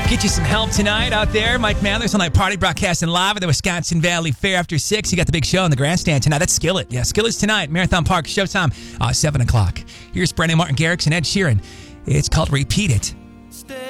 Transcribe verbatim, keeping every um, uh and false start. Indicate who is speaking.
Speaker 1: Get you some help tonight out there. Mike Mandler's on Night Party broadcasting live at the Wisconsin Valley Fair after six. You got the big show in the grandstand tonight. That's Skillet. Yeah, Skillet's tonight. Marathon Park, showtime, uh, seven o'clock. Here's Brendan Martin Garrix and Ed Sheeran. It's called Repeat It.